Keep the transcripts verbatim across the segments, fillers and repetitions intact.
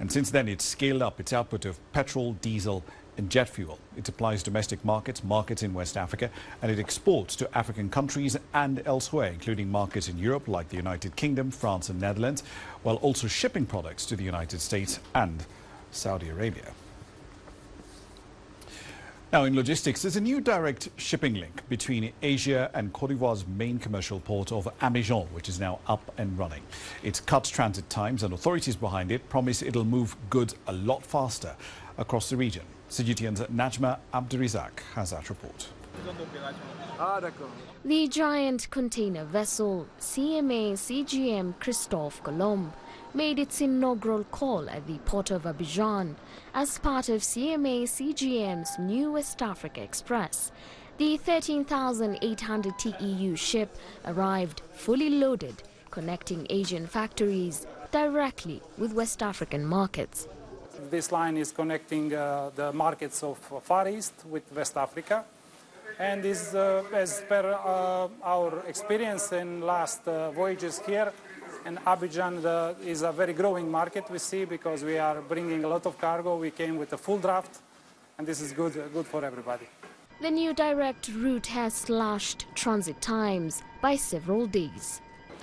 And since then, it's scaled up its output of petrol, diesel and jet fuel. It supplies domestic markets, markets in West Africa, and it exports to African countries and elsewhere, including markets in Europe like the United Kingdom, France and Netherlands, while also shipping products to the United States and Saudi Arabia. Now, in logistics, there's a new direct shipping link between Asia and Cote d'Ivoire's main commercial port of Abidjan, which is now up and running. It cuts transit times, and authorities behind it promise it'll move goods a lot faster across the region. C G T N's Najma Abdurizak has that report. The giant container vessel C M A C G M Christophe Colomb made its inaugural call at the port of Abidjan as part of C M A C G M's new West Africa Express. The thirteen thousand eight hundred T E U ship arrived fully loaded, connecting Asian factories directly with West African markets. This line is connecting uh, the markets of Far East with West Africa, and is, uh, as per uh, our experience in last uh, voyages here, and Abidjan uh, is a very growing market, we see, because we are bringing a lot of cargo. We came with a full draft, and this is good, uh, good for everybody. The new direct route has slashed transit times by several days.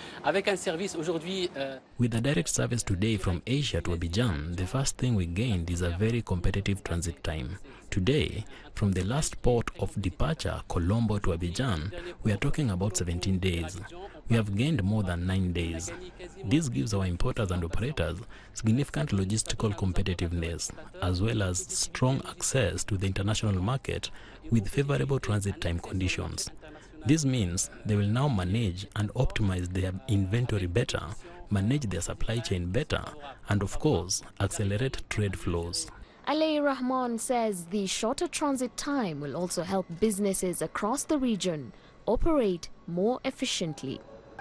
With a direct service today from Asia to Abidjan, the first thing we gained is a very competitive transit time. Today, from the last port of departure, Colombo, to Abidjan, we are talking about seventeen days. We have gained more than nine days. This gives our importers and operators significant logistical competitiveness, as well as strong access to the international market with favorable transit time conditions. This means they will now manage and optimize their inventory better, manage their supply chain better, and of course, accelerate trade flows. Alay Rahman says the shorter transit time will also help businesses across the region operate more efficiently.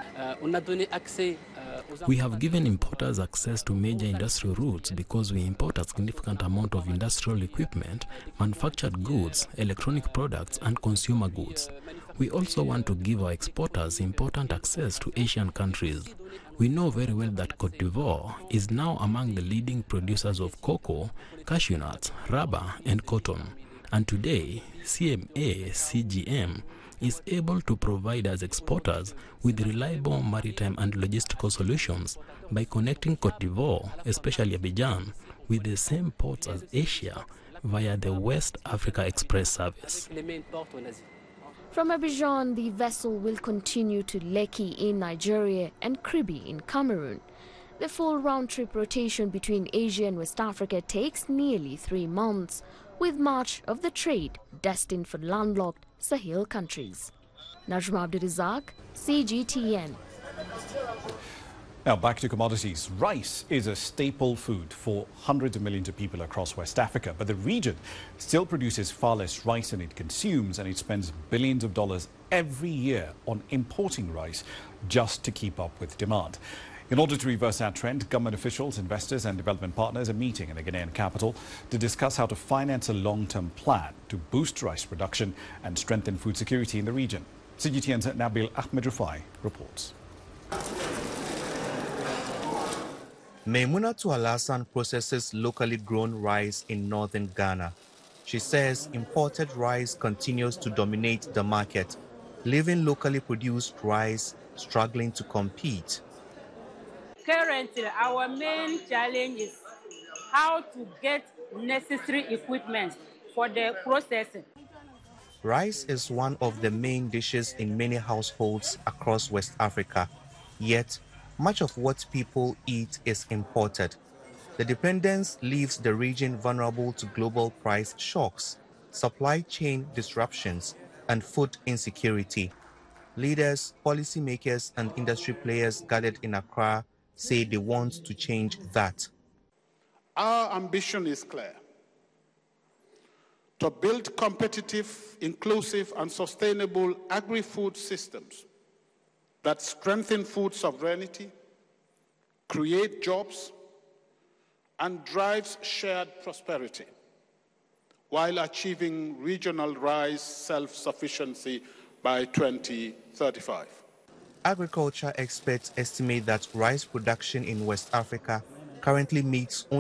We have given importers access to major industrial routes because we import a significant amount of industrial equipment, manufactured goods, electronic products, and consumer goods. We also want to give our exporters important access to Asian countries. We know very well that Cote d'Ivoire is now among the leading producers of cocoa, cashew nuts, rubber, and cotton. And today, C M A C G M is able to provide us exporters with reliable maritime and logistical solutions by connecting Cote d'Ivoire, especially Abidjan, with the same ports as Asia via the West Africa Express service. From Abidjan, the vessel will continue to Lekki in Nigeria and Kribi in Cameroon. The full round-trip rotation between Asia and West Africa takes nearly three months, with much of the trade destined for landlocked Sahel countries. Najma Abdurizak, C G T N. Now back to commodities. Rice is a staple food for hundreds of millions of people across West Africa, but the region still produces far less rice than it consumes, and it spends billions of dollars every year on importing rice just to keep up with demand. In order to reverse that trend, government officials, investors and development partners are meeting in the Ghanaian capital to discuss how to finance a long-term plan to boost rice production and strengthen food security in the region. C G T N's Nabil Ahmed Rufai reports. Maimunatu Alasan processes locally grown rice in northern Ghana. She says imported rice continues to dominate the market, leaving locally produced rice struggling to compete. Currently, our main challenge is how to get necessary equipment for the processing. Rice is one of the main dishes in many households across West Africa, yet much of what people eat is imported. The dependence leaves the region vulnerable to global price shocks, supply chain disruptions, and food insecurity. Leaders, policymakers, and industry players gathered in Accra say they want to change that. Our ambition is clear: to build competitive, inclusive, and sustainable agri-food systems that strengthen food sovereignty, create jobs, and drives shared prosperity, while achieving regional rice self-sufficiency by twenty thirty-five. Agriculture experts estimate that rice production in West Africa currently meets only